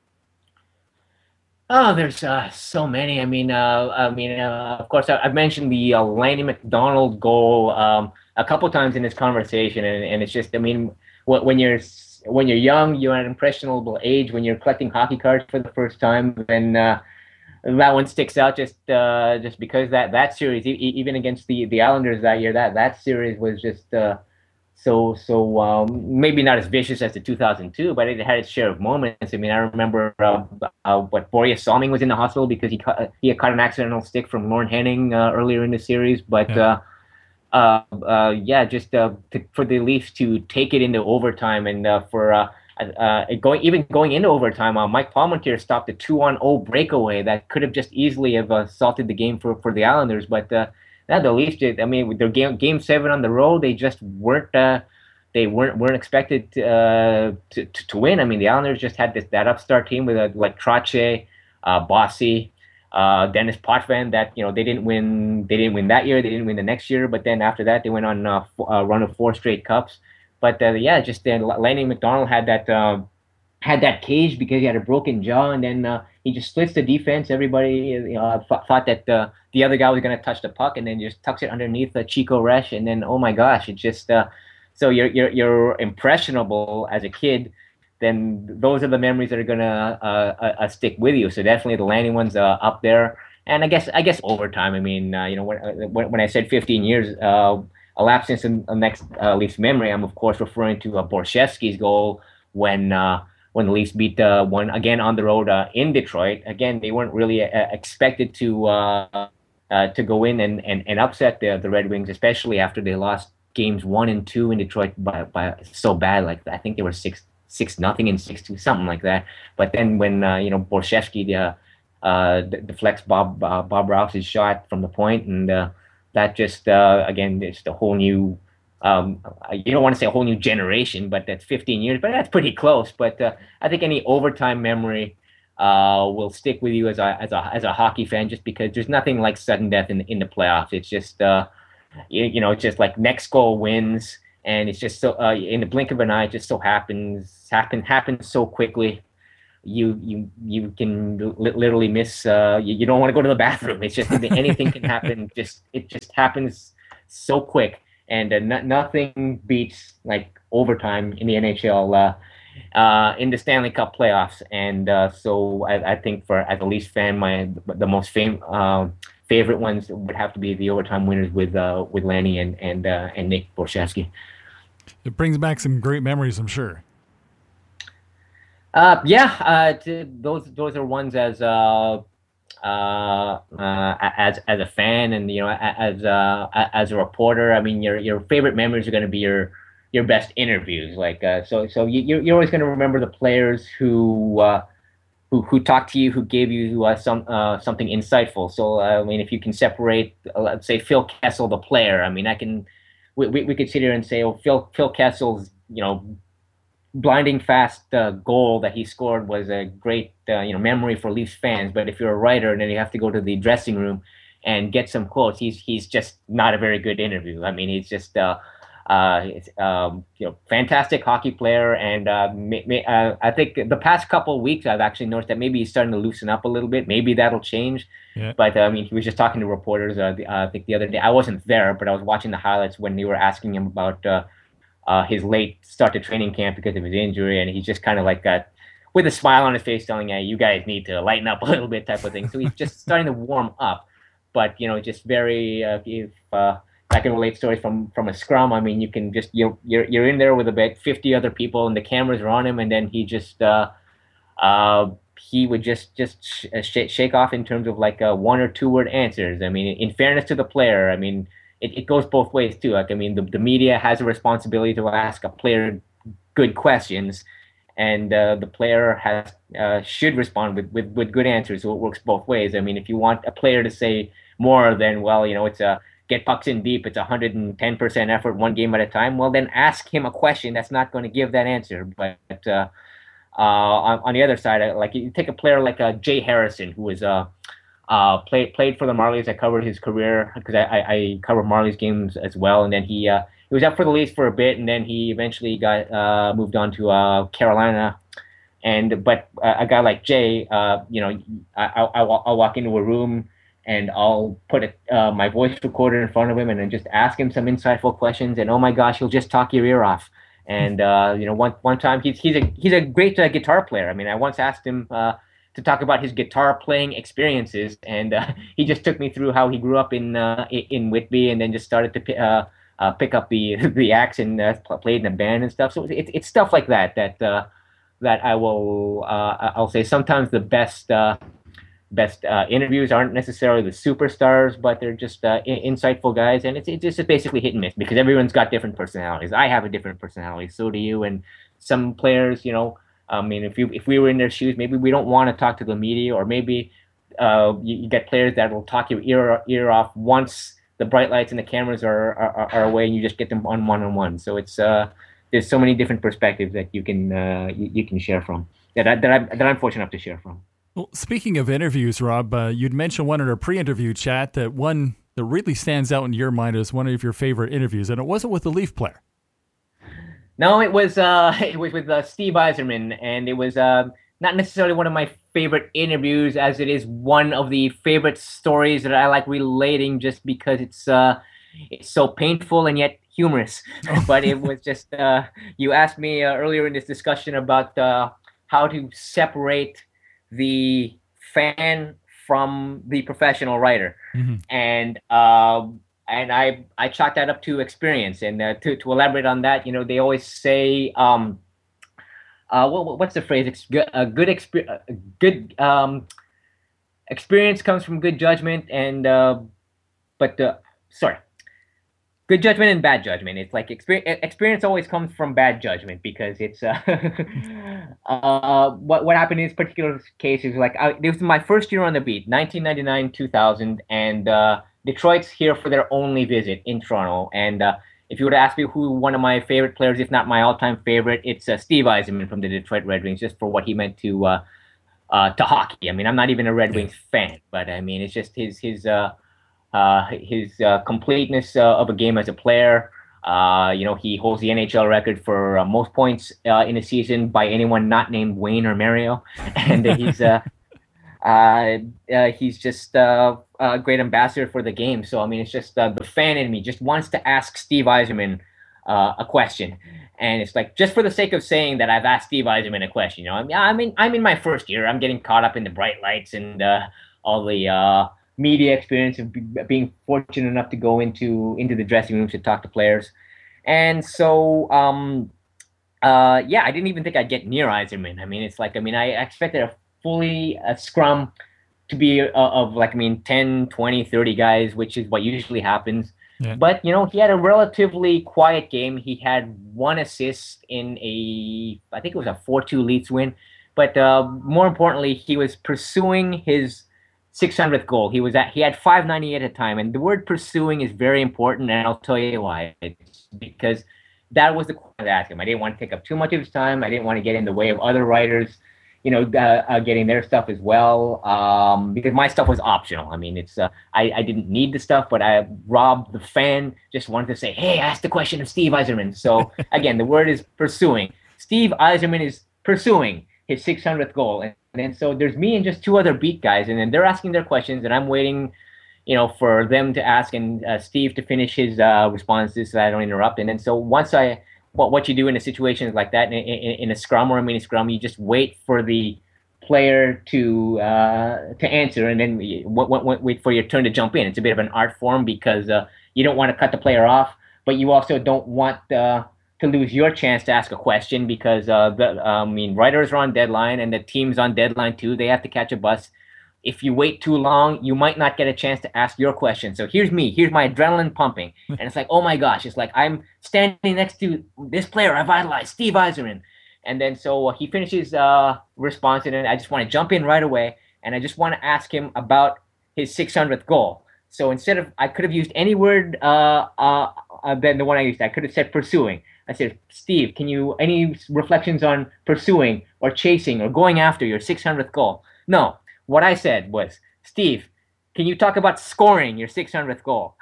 Oh, there's uh, so many. I mean, uh, I mean, uh, of course, I, I've mentioned the uh, Lanny McDonald goal um, a couple times in this conversation, and, and it's just, I mean, when you're when you're young, you're at an impressionable age. When you're collecting hockey cards for the first time, then uh, that one sticks out just uh, just because that, that series, e- even against the, the Islanders that year, that, that series was just uh, so so um, maybe not as vicious as the two thousand two, but it had its share of moments. I mean, I remember uh, uh, what Borje Salming was in the hospital because he cut, he had caught an accidental stick from Lorne Henning uh, earlier in the series. But yeah, uh, uh, uh, yeah just uh, to, for the Leafs to take it into overtime and uh, for uh, Uh, going even going into overtime, uh, Mike Palmateer stopped a two on oh breakaway that could have just easily have uh, salted the game for, for the Islanders. But uh, yeah, the Leafs did. I mean, with their game game seven on the road, they just weren't uh, they weren't weren't expected to, uh, to, to to win. I mean, the Islanders just had this that upstart team with uh, like Trottier, uh, Bossy, uh, Dennis Potvin. That you know they didn't win. They didn't win that year. They didn't win the next year. But then after that, they went on uh, a run of four straight cups. But uh, yeah, just then uh, Lanny McDonald had that uh, had that cage because he had a broken jaw, and then uh, he just splits the defense. Everybody you know, th- thought that uh, the other guy was going to touch the puck, and then just tucks it underneath uh, Chico Resch, and then oh my gosh, it just uh, so you're you're you're impressionable as a kid. Then those are the memories that are going to uh, uh, stick with you. So definitely the Lanny one's uh, up there, and I guess I guess overtime. I mean, uh, you know, when when, when I said fifteen years. Uh, elapsed since the next uh, Leafs memory, I'm of course referring to uh, Borshevsky's goal when uh, when the Leafs beat uh, one again on the road uh, in Detroit. Again, they weren't really uh, expected to uh, uh, to go in and, and, and upset the the Red Wings, especially after they lost games one and two in Detroit by by so bad. Like I think they were six six nothing and six two, something like that. But then when uh, you know Borshevsky uh, uh, deflects Bob uh, Bob Rouse's shot from the point and uh, that just, uh, again, it's a whole new um, you don't want to say a whole new generation, but that's fifteen years, but that's pretty close. But uh, I think any overtime memory uh, will stick with you as a as a as a hockey fan, just because there's nothing like sudden death in in the playoffs. It's just uh, you, you know, it's just like next goal wins, and it's just so uh, in the blink of an eye, it just so happens happen happens so quickly. You you you can li- literally miss. Uh, you, you don't want to go to the bathroom. It's just anything can happen. Just it just happens so quick. And uh, n- nothing beats like overtime in the N H L uh, uh, in the Stanley Cup playoffs. And uh, so I, I think for as a Leafs fan, my the most fam- uh, favorite ones would have to be the overtime winners with uh, with Lanny and and uh, and Nick Borschevsky. It brings back some great memories, I'm sure. Uh, yeah, uh, t- those those are ones as uh, uh, uh, as as a fan, and you know, as uh, as a reporter. I mean, your your favorite memories are going to be your your best interviews. Like uh, so, so you you're always going to remember the players who uh, who who talked to you, who gave you uh, some uh, something insightful. So uh, I mean, if you can separate, uh, let's say Phil Kessel, the player. I mean, I can we we, we could sit here and say, oh, Phil Phil Kessel's you know. blinding fast uh, goal that he scored was a great uh, you know memory for Leafs fans. But if you're a writer and then you have to go to the dressing room and get some quotes, he's he's just not a very good interview. I mean, he's just uh, uh, it's, um, you know fantastic hockey player, and uh, may, may, uh, I think the past couple of weeks I've actually noticed that maybe he's starting to loosen up a little bit. Maybe that'll change. Yeah. But uh, I mean, he was just talking to reporters. Uh, the, uh, I think the other day I wasn't there, but I was watching the highlights when they were asking him about. Uh, Uh, his late start to training camp because of his injury, and he's just kind of like that with a smile on his face telling you, hey, you guys need to lighten up a little bit type of thing. So he's just starting to warm up, but you know, just very, uh, if uh, I can relate stories from, from a scrum. I mean, you can just, you're, you're, you're in there with about fifty other people and the cameras are on him. And then he just, uh, uh, he would just, just sh- shake off in terms of like uh, one or two word answers. I mean, in fairness to the player, I mean, It, it goes both ways too. Like I mean, the, the media has a responsibility to ask a player good questions, and uh, the player has uh, should respond with, with, with good answers. So it works both ways. I mean, if you want a player to say more than well, you know, it's a get pucks in deep, it's a hundred and ten percent effort, one game at a time. Well, then ask him a question that's not going to give that answer. But uh, uh, on, on the other side, like you take a player like uh, Jay Harrison, who is a uh, Uh, played played for the Marlies. I covered his career because I, I, I covered Marlies games as well. And then he uh, he was up for the Leafs for a bit, and then he eventually got uh, moved on to uh, Carolina. And but uh, a guy like Jay, uh, you know, I, I I'll walk into a room and I'll put a, uh, my voice recorder in front of him and then just ask him some insightful questions. And oh my gosh, he'll just talk your ear off. And uh, you know, one one time he's he's a he's a great uh, guitar player. I mean, I once asked him. Uh, to talk about his guitar playing experiences, and uh, he just took me through how he grew up in uh, in Whitby, and then just started to uh, uh, pick up the the axe and uh, played in a band and stuff. So it's it's stuff like that that uh, that I will uh, I'll say sometimes the best uh, best uh, interviews aren't necessarily the superstars, but they're just uh, in- insightful guys, and it's it's just basically hit and miss because everyone's got different personalities. I have a different personality, so do you, and some players, you know. I mean, if you if we were in their shoes, maybe we don't want to talk to the media, or maybe uh, you, you get players that will talk your ear ear off once the bright lights and the cameras are are, are away, and you just get them on one on one. So it's uh, there's so many different perspectives that you can uh, you, you can share from that I, that I'm that I'm fortunate enough to share from. Well, speaking of interviews, Rob, uh, you'd mentioned one in our pre-interview chat that one that really stands out in your mind as one of your favorite interviews, and it wasn't with the Leaf player. No, it was uh, it was with uh, Steve Yzerman, and it was uh, not necessarily one of my favorite interviews, as it is one of the favorite stories that I like relating, just because it's uh, it's so painful and yet humorous. But it was just uh, you asked me uh, earlier in this discussion about uh, how to separate the fan from the professional writer, mm-hmm. and. Uh, And I, I chalk that up to experience. And uh, to, to elaborate on that, you know, they always say, um, uh, what, what's the phrase? It's good, a good, exper- a good um, experience comes from good judgment. And, uh, but, uh, sorry, good judgment and bad judgment. It's like experience, experience always comes from bad judgment because it's, uh, uh, what, what happened in this particular case is like, I, this was my first year on the beat, nineteen ninety-nine, two thousand. And, uh, Detroit's here for their only visit in Toronto, and uh, if you were to ask me who one of my favorite players, if not my all-time favorite, it's uh, Steve Yzerman from the Detroit Red Wings, just for what he meant to uh, uh, to hockey. I mean, I'm not even a Red Wings fan, but I mean, it's just his his uh, uh, his uh, completeness uh, of a game as a player. Uh, you know, he holds the N H L record for uh, most points uh, in a season by anyone not named Wayne or Mario, and uh, he's uh, uh, uh, he's just uh, a great ambassador for the game. So I mean, it's just uh, the fan in me just wants to ask Steve Yzerman uh, a question, and it's like just for the sake of saying that I've asked Steve Yzerman a question. You know, I mean, I'm in I'm in my first year. I'm getting caught up in the bright lights and uh, all the uh, media experience of be, being fortunate enough to go into into the dressing rooms to talk to players, and so um, uh, yeah, I didn't even think I'd get near Yzerman. I mean, it's like I mean, I expected a fully a scrum to be uh, of like I mean ten, twenty, thirty guys, which is what usually happens. Yeah. But you know, he had a relatively quiet game. He had one assist in a I think it was a four two Leafs win, but uh, more importantly, he was pursuing his six hundredth goal. He was at he had five ninety-eight at a time, and the word pursuing is very important, and I'll tell you why. It's because that was the question I asked him. I didn't want to take up too much of his time. I didn't want to get in the way of other writers, you know, uh, uh, getting their stuff as well, um, because my stuff was optional. I mean, it's uh, I, I didn't need the stuff, but I Rob, the fan, just wanted to say, hey, ask the question of Steve Yzerman. So again, the word is pursuing. Steve Yzerman is pursuing his six hundredth goal. And, and then so there's me and just two other beat guys, and then they're asking their questions, and I'm waiting, you know, for them to ask and uh, Steve to finish his uh, responses so that I don't interrupt. And then so once I, what what you do in a situation like that, in, in, in a scrum or a mini scrum, you just wait for the player to uh, to answer, and then wait, wait, wait for your turn to jump in. It's a bit of an art form because uh, you don't want to cut the player off, but you also don't want uh, to lose your chance to ask a question because uh, the I mean writers are on deadline and the team's on deadline too. They have to catch a bus. If you wait too long, you might not get a chance to ask your question. So here's me, here's my adrenaline pumping. And it's like, oh my gosh, it's like I'm standing next to this player I've idolized, Steve Yzerman. And then so he finishes uh, response, and I just want to jump in right away. And I just want to ask him about his six hundredth goal. So instead of, I could have used any word uh, uh, uh, than the one I used. I could have said pursuing. I said, Steve, can you, any reflections on pursuing or chasing or going after your six hundredth goal? No. What I said was, Steve, can you talk about scoring your six hundredth goal?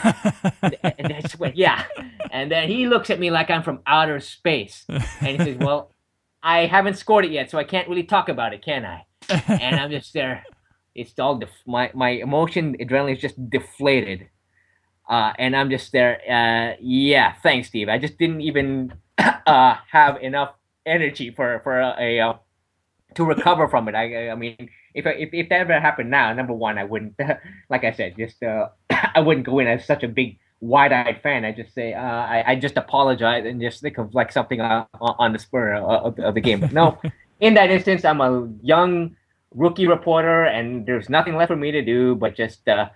and, and I just went, yeah. And then he looks at me like I'm from outer space. And he says, well, I haven't scored it yet, so I can't really talk about it, can I? And I'm just there. It's all, def- my, my emotion, adrenaline is just deflated. Uh, and I'm just there. Uh, yeah, thanks, Steve. I just didn't even uh, have enough energy for, for a, a uh, to recover from it. I, I mean, if, if if that ever happened now, number one, I wouldn't, like I said, just uh, I wouldn't go in as such a big wide-eyed fan. I just say uh, I I just apologize and just think of like something uh, on the spur of, of the game. But no, in that instance, I'm a young rookie reporter, and there's nothing left for me to do but just uh,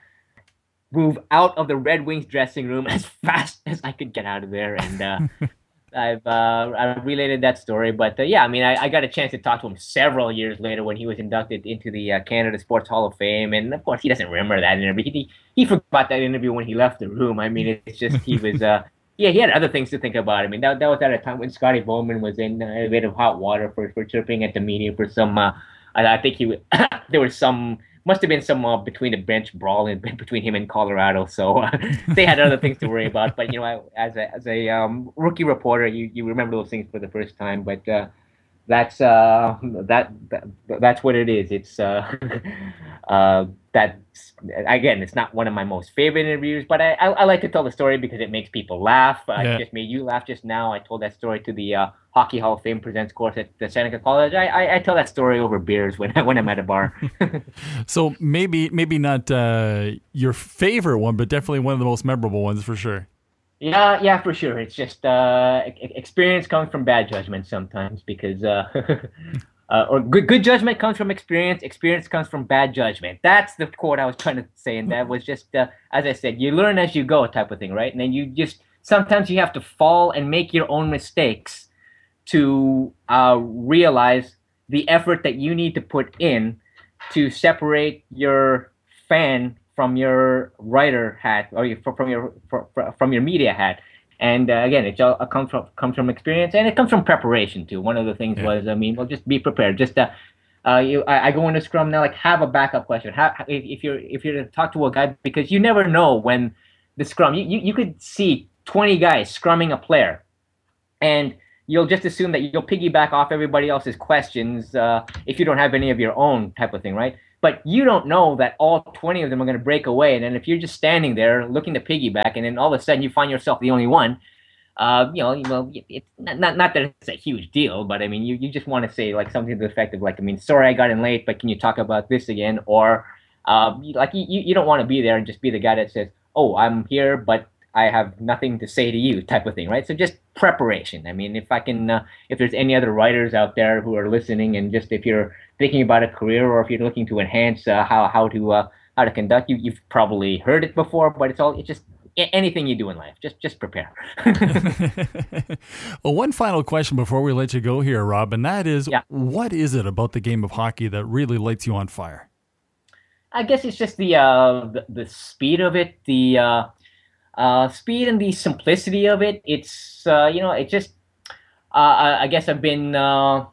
move out of the Red Wings dressing room as fast as I could get out of there. And uh, I've uh, I related that story, but uh, yeah, I mean, I, I got a chance to talk to him several years later when he was inducted into the uh, Canada Sports Hall of Fame, and of course, he doesn't remember that interview. He he forgot that interview when he left the room. I mean, it's just he was uh yeah, he had other things to think about. I mean, that that was at a time when Scotty Bowman was in a bit of hot water for for chirping at the media for some. Uh, I, I think he was, there was some. Must have been some uh, between the bench brawl in, between him and Colorado, so uh, they had other things to worry about. But you know, I, as a as a um, rookie reporter, you, you remember those things for the first time. But uh, that's uh, that, that that's what it is. It's uh, uh, that again, it's not one of my most favorite interviews, but I, I, I like to tell the story because it makes people laugh. I yeah. just made you laugh just now. I told that story to the uh, Hockey Hall of Fame Presents course at the Seneca College. I, I, I tell that story over beers when, when I'm at a bar. So maybe maybe not uh, your favorite one, but definitely one of the most memorable ones for sure. Yeah, yeah, for sure. It's just uh, experience comes from bad judgment sometimes because uh, uh, or good good judgment comes from experience. Experience comes from bad judgment. That's the quote I was trying to say, and that was just uh, as I said, you learn as you go type of thing, right? And then you just sometimes you have to fall and make your own mistakes to uh, realize the effort that you need to put in to separate your fan from your writer hat or your, from your from your media hat. And uh, again, it all comes from comes from experience, and it comes from preparation too. One of the things Yeah. was, I mean, well, just be prepared. Just uh, uh you, I, I go into scrum now, like have a backup question. Have, if, if you're if you're to talk to a guy, because you never know when the scrum. You you, you could see twenty guys scrumming a player, and you'll just assume that you'll piggyback off everybody else's questions uh, if you don't have any of your own type of thing, right? But you don't know that all twenty of them are going to break away. And then if you're just standing there looking to piggyback, and then all of a sudden you find yourself the only one, uh, you know, well, it's not, not not that it's a huge deal, but I mean, you, you just want to say like something to the effect of like, I mean, sorry I got in late, but can you talk about this again? Or uh, like you, you don't want to be there and just be the guy that says, oh, I'm here, but I have nothing to say to you type of thing, right? So just preparation. I mean, if I can, uh, if there's any other writers out there who are listening, and just if you're thinking about a career, or if you're looking to enhance uh, how how to uh, how to conduct, you you've probably heard it before, but it's all it's just anything you do in life, just just prepare. Well, one final question before we let you go here, Rob, and that is, yeah. What is it about the game of hockey that really lights you on fire? I guess it's just the uh, the, the speed of it, the uh, uh, speed and the simplicity of it. It's uh, you know, it just uh, I guess I've been uh,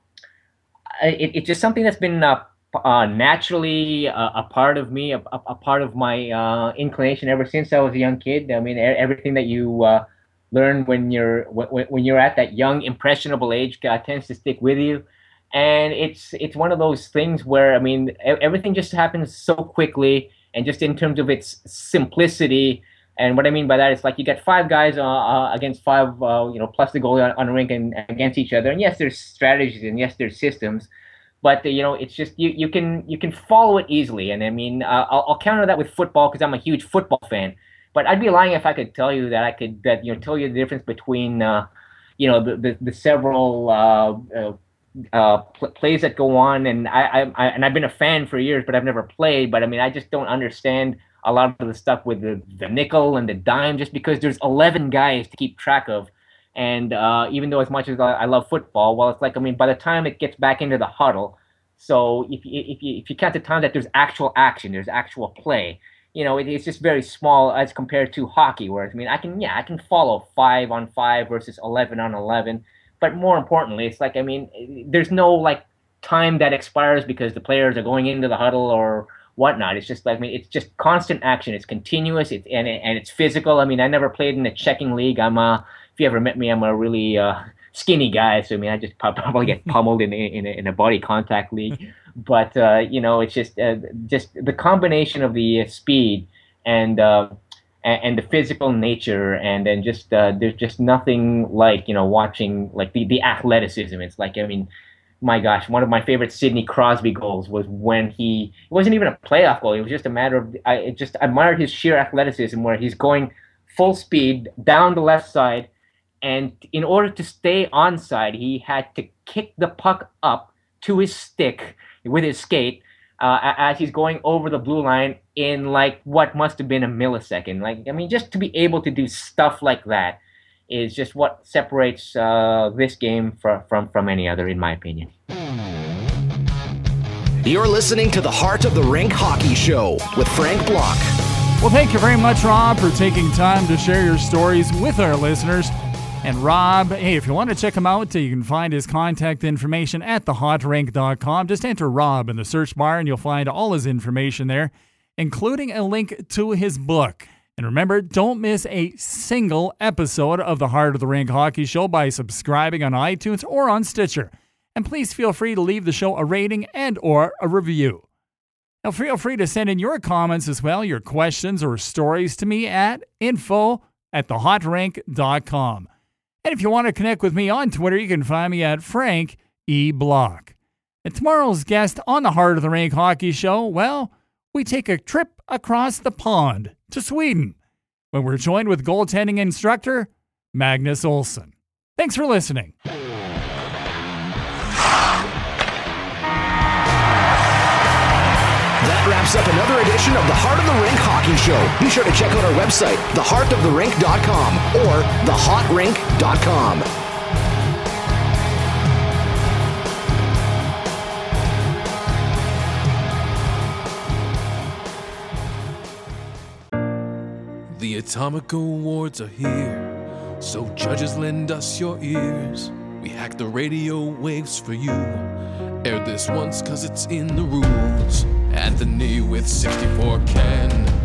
it, it's just something that's been uh, uh, naturally a, a part of me, a, a part of my uh, inclination ever since I was a young kid. I mean, everything that you uh, learn when you're when, when you're at that young impressionable age uh, tends to stick with you. And it's it's one of those things where, I mean, everything just happens so quickly, and just in terms of its simplicity. And what I mean by that is like you get five guys uh, uh, against five, uh, you know, plus the goalie on, on a rink and against each other. And yes, there's strategies, and yes, there's systems, but uh, you know, it's just you you can you can follow it easily. And I mean, uh, I'll, I'll counter that with football because I'm a huge football fan. But I'd be lying if I could tell you that I could that you know tell you the difference between uh, you know the the, the several. Uh, uh, uh pl- plays that go on, and I, I, I and I've been a fan for years, but I've never played. But I mean, I just don't understand a lot of the stuff with the, the nickel and the dime, just because there's eleven guys to keep track of. And uh even though as much as I, I love football, well, it's like, I mean, by the time it gets back into the huddle, so if you if you if you count the time that there's actual action, there's actual play, you know, it, it's just very small as compared to hockey, where I mean, I can yeah I can follow five on five versus eleven on eleven. But more importantly, it's like, I mean, there's no like time that expires because the players are going into the huddle or whatnot. It's just like, I mean, it's just constant action. It's continuous. It's and and it's physical. I mean, I never played in a checking league. I'm a, if you ever met me, I'm a really uh, skinny guy. So I mean, I just probably get pummeled in in a, in a body contact league. But uh, you know, it's just uh, just the combination of the speed and. Uh, and the physical nature, and then just uh, there's just nothing like, you know, watching like the, the athleticism. It's like, I mean, my gosh, one of my favorite Sidney Crosby goals was when he, it wasn't even a playoff goal. It was just a matter of, I just admired his sheer athleticism, where he's going full speed down the left side, and in order to stay onside, he had to kick the puck up to his stick with his skate, Uh, as he's going over the blue line in like what must have been a millisecond. Like, I mean, just to be able to do stuff like that is just what separates uh, this game from, from, from any other, in my opinion. You're listening to the Heart of the Rink Hockey Show with Frank Block. Well, thank you very much, Rob, for taking time to share your stories with our listeners. And Rob, hey, if you want to check him out, you can find his contact information at the hot rink dot com. Just enter Rob in the search bar and you'll find all his information there, including a link to his book. And remember, don't miss a single episode of the Heart of the Rink Hockey Show by subscribing on iTunes or on Stitcher. And please feel free to leave the show a rating and or a review. Now, feel free to send in your comments as well, your questions or stories to me at info at the hot rink dot com. And if you want to connect with me on Twitter, you can find me at Frank E. Block. And tomorrow's guest on the Heart of the Rink Hockey Show, well, we take a trip across the pond to Sweden, when we're joined with goaltending instructor Magnus Olsson. Thanks for listening. That wraps up another edition of the Heart of the Rink Hockey Show. Be sure to check out our website, the heart of the rink dot com or the hot rink dot com. The Atomic Awards are here. So judges, lend us your ears. We hack the radio waves for you. Air this once cause it's in the rules. Anthony with sixty-four Ken.